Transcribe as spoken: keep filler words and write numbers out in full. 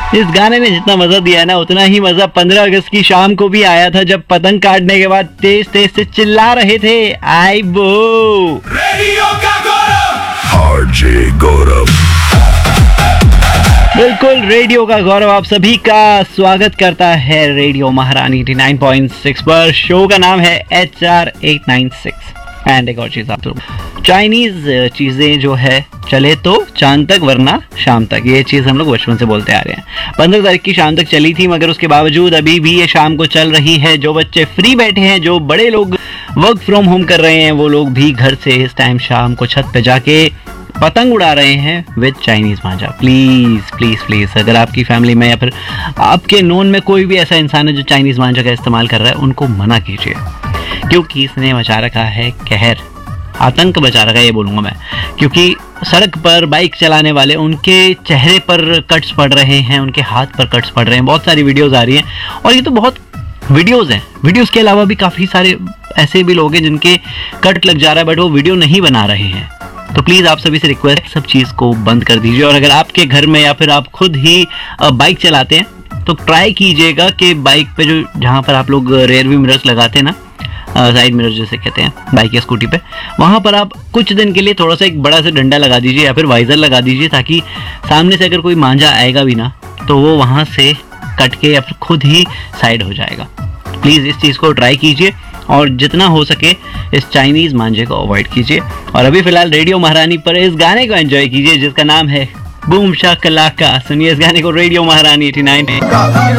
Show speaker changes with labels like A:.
A: इस गाने ने जितना मजा दिया है ना, उतना ही मजा पंद्रह अगस्त की शाम को भी आया था, जब पतंग काटने के बाद तेज तेज से चिल्ला रहे थे, आई बो
B: रेडियो का गौरव,
C: आरजे गौरव।
A: बिल्कुल, रेडियो का गौरव आप सभी का स्वागत करता है रेडियो महारानी नवासी पॉइंट सिक्स पर। शो का नाम है H R eight nine six. And एक और चीज आप चाइनीज चीजें जो है, चले तो चांद तक वरना शाम तक, ये चीज हम लोग बचपन से बोलते आ रहे हैं। पंद्रह तारीख की शाम तक चली थी, मगर उसके बावजूद अभी भी ये शाम को चल रही है। जो बच्चे फ्री बैठे हैं, जो बड़े लोग वर्क फ्रॉम होम कर रहे हैं, वो लोग भी घर से इस टाइम शाम को छत पे जाके पतंग उड़ा रहे हैं with Chinese Manjha. Please please please, अगर आपकी फैमिली में या फिर आपके नोन में कोई भी ऐसा इंसान है जो चाइनीज मांझा का इस्तेमाल कर रहा है, उनको मना कीजिए, क्योंकि इसने मचा रखा है कहर, आतंक बचा रखा है, ये बोलूंगा मैं। क्योंकि सड़क पर बाइक चलाने वाले, उनके चेहरे पर कट्स पड़ रहे हैं, उनके हाथ पर कट्स पड़ रहे हैं। बहुत सारी वीडियोस आ रही हैं, और ये तो बहुत वीडियोस हैं। वीडियोस के अलावा भी काफ़ी सारे ऐसे भी लोग हैं जिनके कट लग जा रहा है, बट वो वीडियो नहीं बना रहे हैं। तो प्लीज़ आप सभी से रिक्वेस्ट, सब चीज़ को बंद कर दीजिए। और अगर आपके घर में या फिर आप खुद ही बाइक चलाते हैं, तो ट्राई कीजिएगा कि बाइक पे जो, जहाँ पर आप लोग रेयर व्यू मिरर्स लगाते हैं ना, साइड मिरर जैसे कहते हैं बाइक या स्कूटी पे, वहाँ पर आप कुछ दिन के लिए थोड़ा सा एक बड़ा सा डंडा लगा दीजिए या फिर वाइजर लगा दीजिए, ताकि सामने से अगर कोई मांझा आएगा भी ना, तो वो वहाँ से कट के या फिर खुद ही साइड हो जाएगा। प्लीज़ इस चीज़ को ट्राई कीजिए, और जितना हो सके इस चाइनीज़ मांझे को अवॉइड कीजिए। और अभी फिलहाल रेडियो महारानी पर इस गाने को एंजॉय कीजिए, जिसका नाम है बूम शाकलाका। सुनिए इस गाने को रेडियो महारानी नवासी।